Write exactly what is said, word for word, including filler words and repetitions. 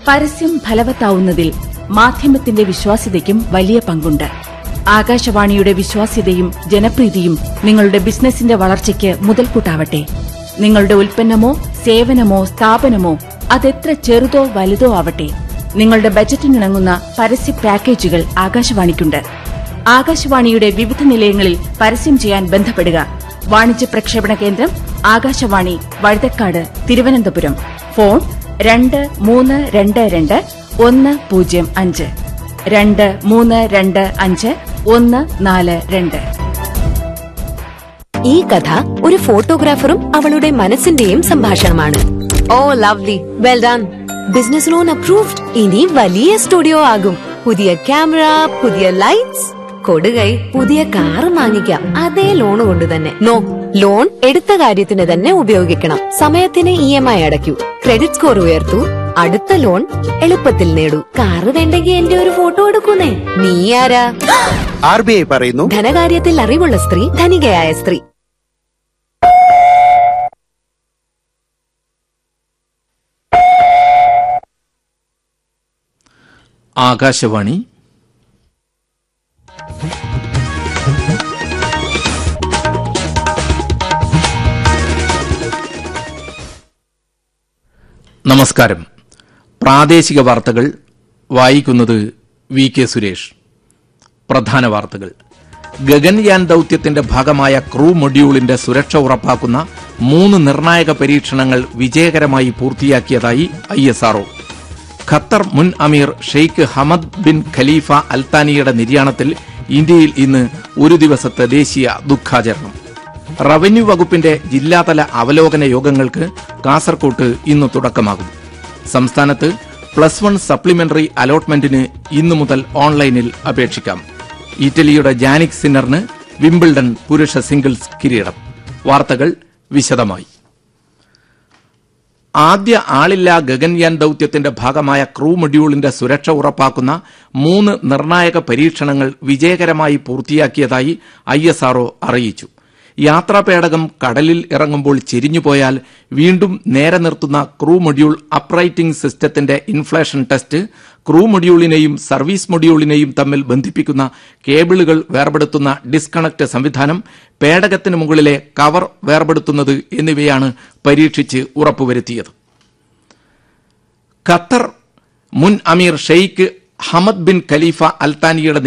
പരസ്യം ഫലവത്താവുന്നതിൽ മാധ്യമത്തിന്റെ വിശ്വാസ്യതയ്ക്കും വലിയ പങ്കുണ്ട്. ആകാശവാണിയുടെ വിശ്വാസ്യതയും ജനപ്രീതിയും നിങ്ങളുടെ ബിസിനസിന്റെ വളർച്ചയ്ക്ക് മുതൽക്കൂട്ടാവട്ടെ. നിങ്ങളുടെ ഉൽപ്പന്നമോ സേവനമോ സ്ഥാപനമോ അതെത്ര ചെറുതോ വലുതോ ആവട്ടെ, നിങ്ങളുടെ ബജറ്റിനിണങ്ങുന്ന പരസ്യ പാക്കേജുകൾ ആകാശവാണിക്കുണ്ട്. ആകാശവാണിയുടെ വിവിധ നിലയങ്ങളിൽ പരസ്യം ചെയ്യാൻ ബന്ധപ്പെടുക. വാണിജ്യ പ്രക്ഷേപണ കേന്ദ്രം ആകാശവാണി, വഴുതക്കാട്, തിരുവനന്തപുരം. ഫോൺ രണ്ട് മൂന്ന് രണ്ട് രണ്ട് ഒന്ന് പൂജ്യം അഞ്ച് രണ്ട് മൂന്ന് രണ്ട് അഞ്ച് ഒന്ന് നാല് രണ്ട്. ഈ കഥ ഒരു ഫോട്ടോഗ്രാഫറും അവളുടെ മനസ്സിന്റെയും സംഭാഷണമാണ്. ഓ lovely, well done. Business loan approved. ഇനി വലിയ സ്റ്റുഡിയോ ആകും. പുതിയ ക്യാമറ, പുതിയ ലൈറ്റ്സ്, കൊടുകൈ, പുതിയ കാറ് വാങ്ങിക്കാം. അതേ ലോൺ കൊണ്ട് തന്നെ. നോ, ലോൺ എടുത്ത കാര്യത്തിന് തന്നെ ഉപയോഗിക്കണം. സമയത്തിന് E M I അടയ്ക്കൂ. Credit score ഉയർത്തൂ. അടുത്ത ലോൺ എളുപ്പത്തിൽ നേടൂ. കാറ് വേണ്ടെങ്കിൽ എന്റെ ഒരു ഫോട്ടോ എടുക്കുന്നേ. നീ ആരാ? ആർ ബി ഐ പറയുന്നു, ധനകാര്യത്തിൽ അറിവുള്ള സ്ത്രീ ധനികയായ സ്ത്രീ. ആകാശവാണി നമസ്കാരം. പ്രാദേശിക വാർത്തകൾ വായിക്കുന്നത് വി കെ സുരേഷ്. പ്രധാന വാർത്തകൾ. ഗഗൻയാൻ ദൌത്യത്തിന്റെ ഭാഗമായ ക്രൂ മൊഡ്യൂളിന്റെ സുരക്ഷ ഉറപ്പാക്കുന്ന മൂന്ന് നിർണായക പരീക്ഷണങ്ങൾ വിജയകരമായി പൂർത്തിയാക്കിയതായി I S R O. Qatar മുൻ അമീർ ഷെയ്ഖ് ഹമദ് ബിൻ ഖലീഫ അൽത്താനിയുടെ നിര്യാണത്തിൽ ഇന്ത്യയിൽ ഇന്ന് ഒരു ദിവസത്തെ ദേശീയ ദുഃഖാചരണം. റവന്യൂ വകുപ്പിന്റെ ജില്ലാതല അവലോകന യോഗങ്ങൾക്ക് കാസർകോട്ട് ഇന്ന് തുടക്കമാകും. സംസ്ഥാനത്ത് പ്ലസ് വൺ സപ്ലിമെന്ററി അലോട്ട്മെന്റിന് ഇന്നു മുതൽ ഓൺലൈനിൽ അപേക്ഷിക്കാം. ഇറ്റലിയുടെ ജാനിക് സിന്നറിന് വിംബിൾഡൺ പുരുഷ സിംഗിൾസ് കിരീടം. വാർത്തകൾ വിശദമായി. ആദ്യ ആളില്ലാ ഗഗൻയാൻ ദൌത്യത്തിന്റെ ഭാഗമായ ക്രൂ മൊഡ്യൂളിന്റെ സുരക്ഷ ഉറപ്പാക്കുന്ന മൂന്ന് നിർണായക പരീക്ഷണങ്ങൾ വിജയകരമായി പൂർത്തിയാക്കിയതായി ഐ എസ് ആർ ഒ അറിയിച്ചു. യാത്രാപേടകം കടലിൽ ഇറങ്ങുമ്പോൾ ചെരിഞ്ഞുപോയാൽ വീണ്ടും നേരെ നിർത്തുന്ന ക്രൂ മൊഡ്യൂൾ അപ്രൈറ്റിംഗ് സിസ്റ്റത്തിന്റെ ഇൻഫ്ലേഷൻ ടെസ്റ്റ്, ക്രൂ മൊഡ്യൂളിനെയും സർവീസ് മൊഡ്യൂളിനെയും തമ്മിൽ ബന്ധിപ്പിക്കുന്ന കേബിളുകൾ വേർപെടുത്തുന്ന ഡിസ്കണക്ട് സംവിധാനം, പേടകത്തിന് മുകളിലെ കവർ വേർപെടുത്തുന്നത് എന്നിവയാണ് പരീക്ഷിച്ച് ഉറപ്പുവരുത്തിയത്. ഖത്തർ മുൻ അമീർ ഷെയ്ഖ് ഹമദ് ബിൻ ഖലീഫ അൽത്താനിയുടെ